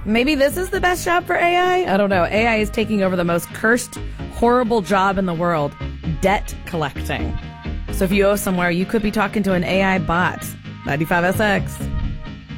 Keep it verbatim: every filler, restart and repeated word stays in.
Maybe this is the best job for A I? I don't know. A I is taking over the most cursed, horrible job in the world, debt collecting. So if you owe somewhere, you could be talking to an A I bot. ninety-five S X.